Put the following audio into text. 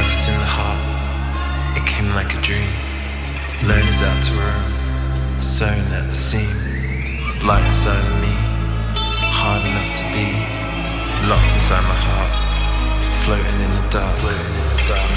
us in the heart. It came like a dream. Loners out to roam, sewn at the seam. Light inside of me, hard enough to be. Locked inside my heart, floating in the dark.